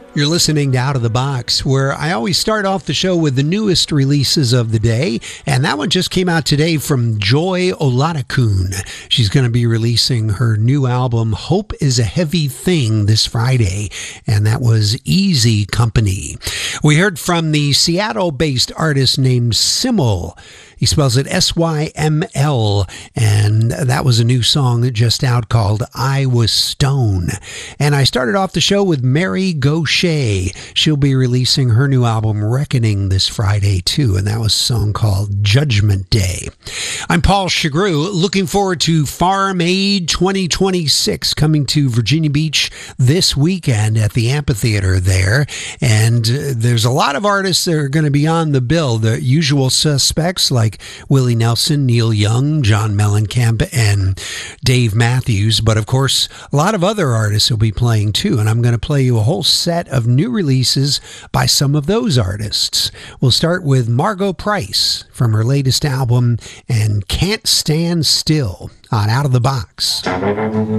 You're listening to Out of the Box, where I always start off the show with the newest releases of the day, and that one just came out today from Joy Olatunji. She's going to be releasing her new album, Hope is a Heavy Thing, this Friday, and that was Easy Company. We heard from the Seattle-based artist named Syml. He spells it S-Y-M-L, and that was a new song just out called I Was Stone. And I started off the show with Mary Gauthier. She'll be releasing her new album Reckoning this Friday too, and that was a song called Judgment Day. I'm Paul Chagru, looking forward to Farm Aid 2026 coming to Virginia Beach this weekend at the amphitheater there. And there's a lot of artists that are going to be on the bill. The usual suspects like Willie Nelson, Neil Young, John Mellencamp, and Dave Matthews. But of course, a lot of other artists will be playing too. And I'm going to play you a whole set of new releases by some of those artists. We'll start with Margo Price from her latest album and Can't Stand Still on Out of the Box.